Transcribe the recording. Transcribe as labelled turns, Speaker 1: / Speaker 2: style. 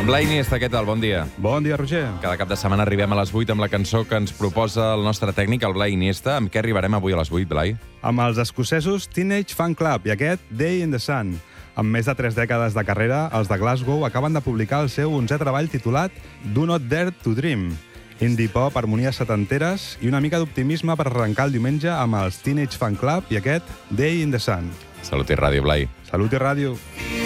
Speaker 1: Blai Iniesta, què tal? Bon dia.
Speaker 2: Bon dia, Roger.
Speaker 1: Cada cap de setmana arribem a les 8 amb la cançó que ens proposa el nostre tècnic, el Blai Iniesta. Amb què arribarem avui a les 8, Blai?
Speaker 2: Amb els escocesos Teenage Fan Club i aquest Day in the Sun. Amb més de 3 dècades de carrera, els de Glasgow acaben de publicar el seu 11è treball titulat Do Not Dare to Dream. Indie pop, harmonies setanteres i una mica d'optimisme per arrencar el diumenge amb els Teenage Fan Club i aquest Day in the Sun.
Speaker 1: Salut i ràdio, Blai.
Speaker 2: Salut i ràdio.